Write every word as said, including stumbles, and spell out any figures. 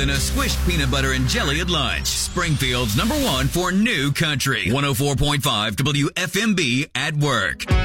than a squished peanut butter and jelly at lunch. Springfield's number one for new country. one oh four point five W F M B at work.